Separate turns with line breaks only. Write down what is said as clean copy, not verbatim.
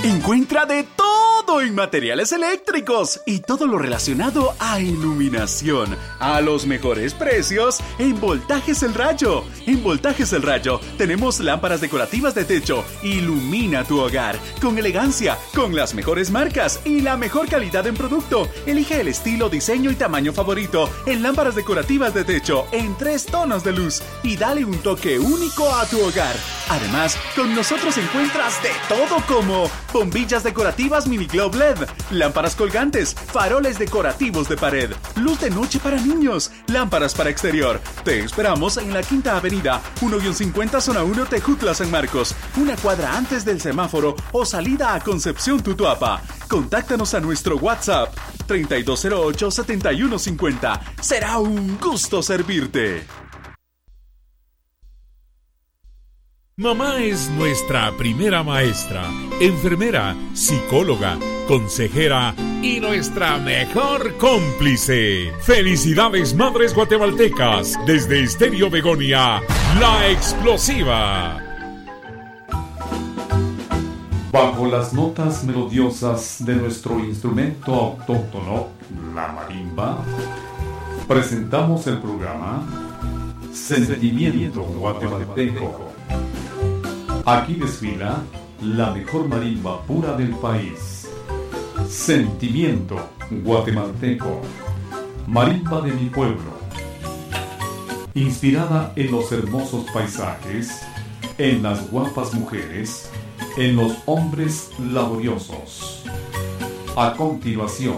Encuentra de todo en materiales eléctricos y todo lo relacionado a iluminación a los mejores precios en Voltajes El Rayo. En Voltajes El Rayo tenemos lámparas decorativas de techo. Ilumina tu hogar con elegancia, con las mejores marcas y la mejor calidad en producto. Elige el estilo, diseño y tamaño favorito en lámparas decorativas de techo en 3 tonos de luz y dale un toque único a tu hogar. Además, con nosotros encuentras de todo como bombillas decorativas mini globe LED, lámparas colgantes, faroles decorativos de pared, luz de noche para niños, lámparas para exterior. Te esperamos en la Quinta Avenida, 1-50 Zona 1 Tejutla San Marcos, una cuadra antes del semáforo o salida a Concepción Tutuapa. Contáctanos a nuestro WhatsApp 3208-7150. Será un gusto servirte.
Mamá es nuestra primera maestra, enfermera, psicóloga, consejera y nuestra mejor cómplice. Felicidades, madres guatemaltecas, desde Estéreo Begonia, la explosiva.
Bajo las notas melodiosas de nuestro instrumento autóctono, la marimba, presentamos el programa Sentimiento Guatemalteco. Aquí desfila la mejor marimba pura del país. Sentimiento Guatemalteco. Marimba de mi pueblo. Inspirada en los hermosos paisajes, en las guapas mujeres, en los hombres laboriosos. A continuación,